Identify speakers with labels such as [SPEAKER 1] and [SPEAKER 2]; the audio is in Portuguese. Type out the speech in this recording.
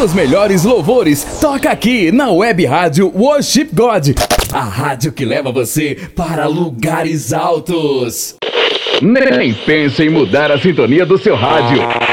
[SPEAKER 1] Os melhores louvores toca aqui na Web Rádio Worship God, a rádio que leva você para lugares altos. Nem pense em mudar a sintonia do seu rádio.